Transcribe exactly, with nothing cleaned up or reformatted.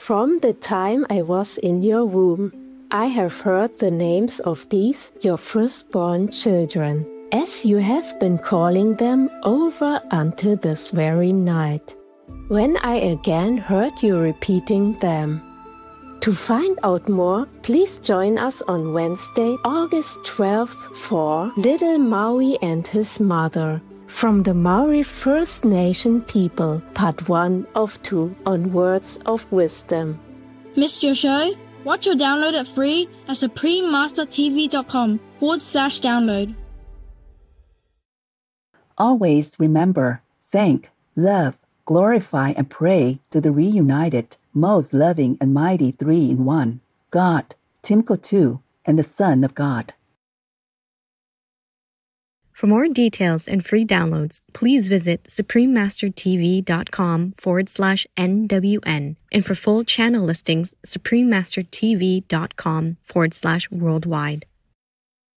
From the time I was in your womb, I have heard the names of these, your firstborn children, as you have been calling them over until this very night, when I again heard you repeating them. To find out more, please join us on Wednesday, August twelfth for Little Maui and His Mother, from the Maori First Nation People, Part one of two on Words of Wisdom. Missed your show? Watch or download it free at suprememastertv.com forward slash download. Always remember, thank, love, glorify, and pray to the reunited, most loving and mighty three-in-one, God, Timko two, and the Son of God. For more details and free downloads, please visit suprememastertv.com forward slash NWN. And for full channel listings, suprememastertv.com forward slash worldwide.